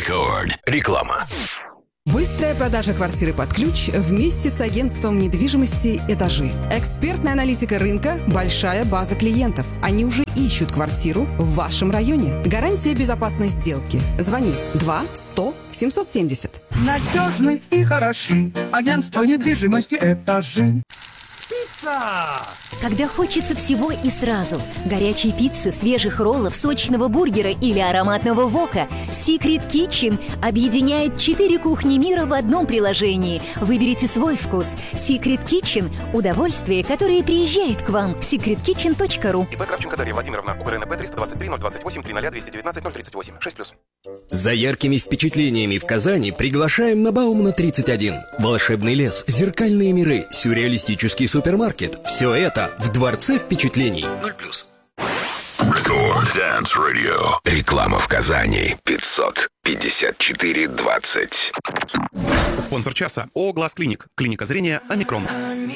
Рекорд. Реклама. Быстрая продажа квартиры под ключ вместе с агентством недвижимости «Этажи». Экспертная аналитика рынка, большая база клиентов. Они уже ищут квартиру в вашем районе. Гарантия безопасной сделки. Звони 2-100-770. Надежный и хороший. Агентство недвижимости «Этажи». Когда хочется всего и сразу. Горячей пиццы, свежих роллов, сочного бургера или ароматного вока. Secret Kitchen объединяет 4 кухни мира в одном приложении. Выберите свой вкус. Secret Kitchen – удовольствие, которое приезжает к вам. secretkitchen.ru. ИП Кравченко Дарья Владимировна. УГРНП 323 028 300 219 038 6+. За яркими впечатлениями в Казани приглашаем на Баумана 31. Волшебный лес, зеркальные миры, сюрреалистический супермаркет. Все это в Дворце впечатлений. 0+. Рекорд Dance Radio. Реклама в Казани. 554-20. Спонсор часа ООО «Глаз Клиник». Клиника зрения «Омикрон».